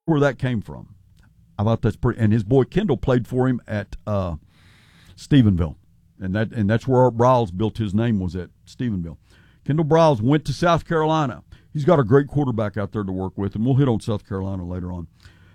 where that came from. I thought that's pretty. And his boy Kendall played for him at Stephenville, and that's where Art Briles built his name, was at Stephenville. Kendall Briles went to South Carolina. He's got a great quarterback out there to work with, and we'll hit on South Carolina later on.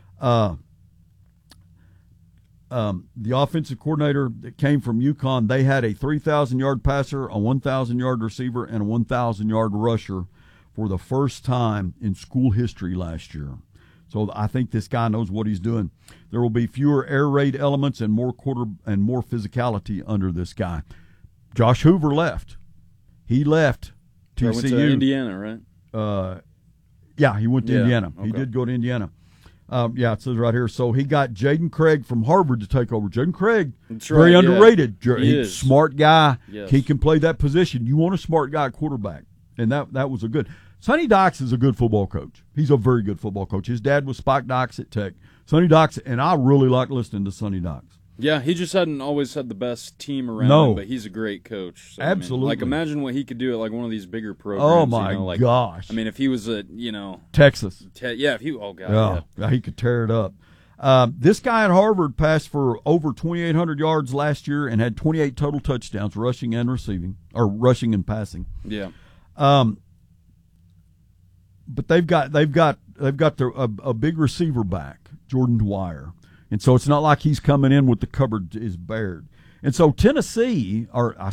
The offensive coordinator that came from UConn, they had a 3,000-yard passer, a 1,000-yard receiver, and a 1,000-yard rusher for the first time in school history last year. So I think this guy knows what he's doing. There will be fewer air raid elements and more physicality under this guy. Josh Hoover left. He left TCU. Went to Indiana, right? Yeah, he went to Indiana. Okay. He did go to Indiana. Yeah, it says right here. So he got Jaden Craig from Harvard to take over. Jaden Craig, very underrated. He's smart guy. Yes. He can play that position. You want a smart guy at quarterback, and that was a good. Sonny Dykes is a good football coach. He's a very good football coach. His dad was Spike Dykes at Tech. Sonny Dykes, and I really like listening to Sonny Dykes. Yeah, he just hadn't always had the best team around him, but he's a great coach. So, absolutely. I mean, imagine what he could do at one of these bigger programs. Oh, my gosh. I mean, if he was at, Texas. If he, oh, God. Yeah, he could tear it up. This guy at Harvard passed for over 2,800 yards last year and had 28 total touchdowns, rushing and receiving, or rushing and passing. Yeah. But they've got a big receiver back, Jordan Dwyer. And so it's not like he's coming in with the cupboard is bared. And so TCU,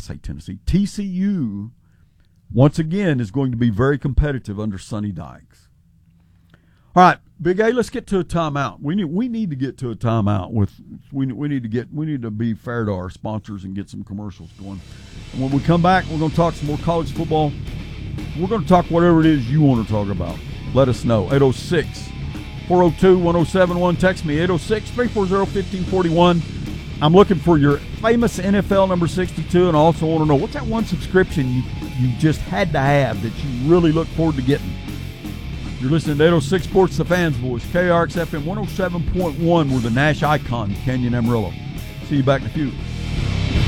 once again, is going to be very competitive under Sonny Dykes. All right, Big A, let's get to a timeout. We need to get to a timeout. We need to be fair to our sponsors and get some commercials going. And when we come back, we're going to talk some more college football. We're going to talk whatever it is you want to talk about. Let us know. 806-402-1071. Text me, 806-340-1541. I'm looking for your famous NFL number 62, and I also want to know, what's that one subscription you just had to have that you really look forward to getting? You're listening to 806 Sports, the Fans Voice, KRX FM 107.1. We're the Nash icon, Canyon Amarillo. See you back in a few.